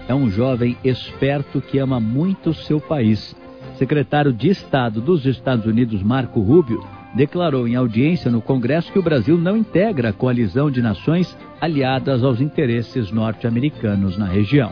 é um jovem esperto que ama muito seu país. Secretário de Estado dos Estados Unidos, Marco Rubio, declarou em audiência no Congresso que o Brasil não integra a coalizão de nações aliadas aos interesses norte-americanos na região.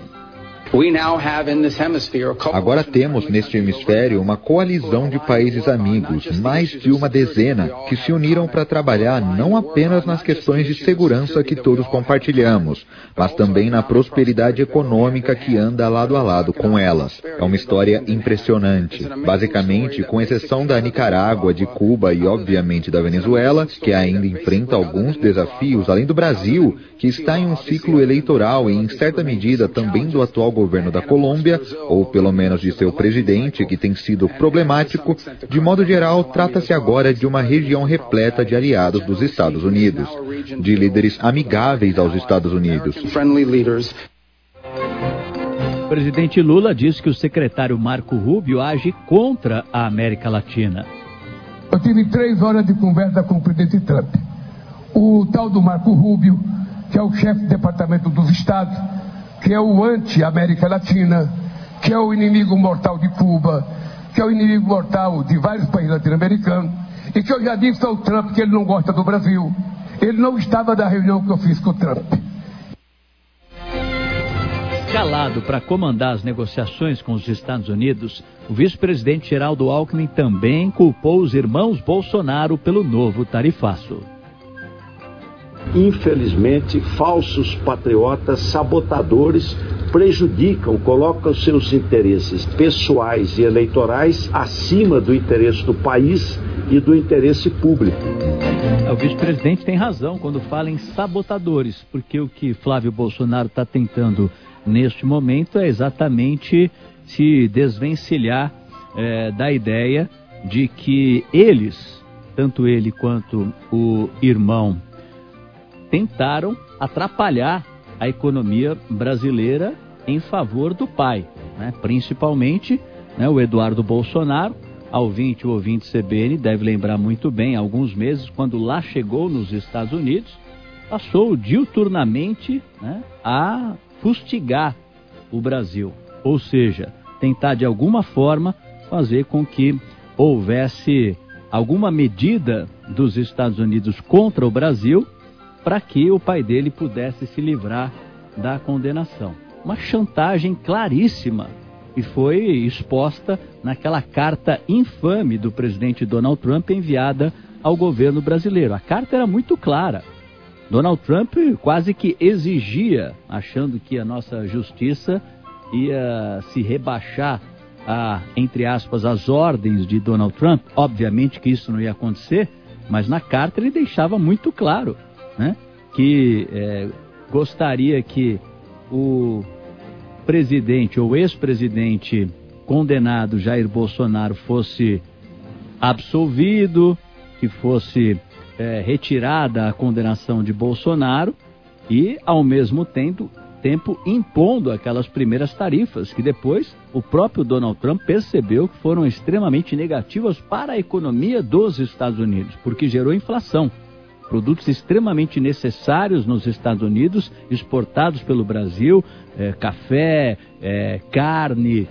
Agora temos neste hemisfério uma coalizão de países amigos, mais de uma dezena, que se uniram para trabalhar não apenas nas questões de segurança que todos compartilhamos, mas também na prosperidade econômica que anda lado a lado com elas. É uma história impressionante. Basicamente, com exceção da Nicarágua, de Cuba e, obviamente, da Venezuela, que ainda enfrenta alguns desafios, além do Brasil, que está em um ciclo eleitoral e, em certa medida, também do atual governo da Colômbia, ou pelo menos de seu presidente, que tem sido problemático, de modo geral, trata-se agora de uma região repleta de aliados dos Estados Unidos, de líderes amigáveis aos Estados Unidos. O presidente Lula disse que o secretário Marco Rubio age contra a América Latina. Eu tive 3 horas de conversa com o presidente Trump. O tal do Marco Rubio, que é o chefe do Departamento dos Estados, que é o anti-América Latina, que é o inimigo mortal de Cuba, que é o inimigo mortal de vários países latino-americanos, e que eu já disse ao Trump que ele não gosta do Brasil. Ele não estava na reunião que eu fiz com o Trump. Escalado para comandar as negociações com os Estados Unidos, o vice-presidente Geraldo Alckmin também culpou os irmãos Bolsonaro pelo novo tarifaço. Infelizmente, falsos patriotas, sabotadores, prejudicam, colocam seus interesses pessoais e eleitorais acima do interesse do país e do interesse público. O vice-presidente tem razão quando fala em sabotadores, porque o que Flávio Bolsonaro está tentando neste momento é exatamente se desvencilhar da ideia de que eles, tanto ele quanto o irmão, tentaram atrapalhar a economia brasileira em favor do pai, né? Principalmente, né, o Eduardo Bolsonaro. O ouvinte CBN deve lembrar muito bem, há alguns meses, quando lá chegou nos Estados Unidos, passou diuturnamente, né, a fustigar o Brasil, ou seja, tentar de alguma forma fazer com que houvesse alguma medida dos Estados Unidos contra o Brasil, para que o pai dele pudesse se livrar da condenação. Uma chantagem claríssima e foi exposta naquela carta infame do presidente Donald Trump enviada ao governo brasileiro. A carta era muito clara. Donald Trump quase que exigia, achando que a nossa justiça ia se rebaixar a, entre aspas, as ordens de Donald Trump. Obviamente que isso não ia acontecer, mas na carta ele deixava muito claro, né, que gostaria que o presidente ou ex-presidente condenado Jair Bolsonaro fosse absolvido, que fosse retirada a condenação de Bolsonaro e, ao mesmo tempo, impondo aquelas primeiras tarifas que depois o próprio Donald Trump percebeu que foram extremamente negativas para a economia dos Estados Unidos, porque gerou inflação. Produtos extremamente necessários nos Estados Unidos, exportados pelo Brasil, café, carne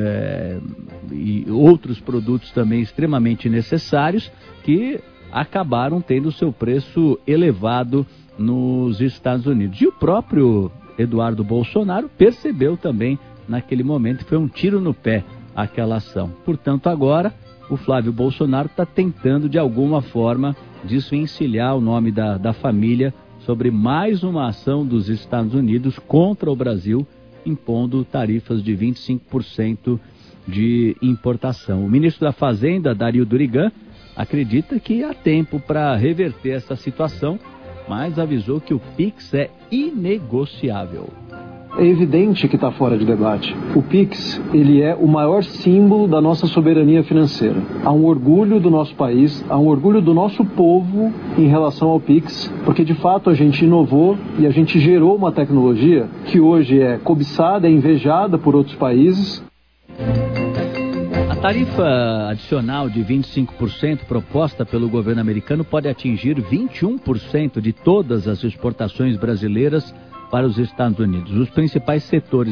e outros produtos também extremamente necessários, que acabaram tendo seu preço elevado nos Estados Unidos. E o próprio Eduardo Bolsonaro percebeu também naquele momento que foi um tiro no pé aquela ação. Portanto, agora o Flávio Bolsonaro está tentando de alguma forma desvencilhar o nome da família sobre mais uma ação dos Estados Unidos contra o Brasil, impondo tarifas de 25% de importação. O ministro da Fazenda, Dario Durigan, acredita que há tempo para reverter essa situação, mas avisou que o PIX é inegociável. É evidente que está fora de debate. O PIX, ele é o maior símbolo da nossa soberania financeira. Há um orgulho do nosso país, há um orgulho do nosso povo em relação ao PIX, porque de fato a gente inovou e a gente gerou uma tecnologia que hoje é cobiçada, é invejada por outros países. A tarifa adicional de 25% proposta pelo governo americano pode atingir 21% de todas as exportações brasileiras para os Estados Unidos. Os principais setores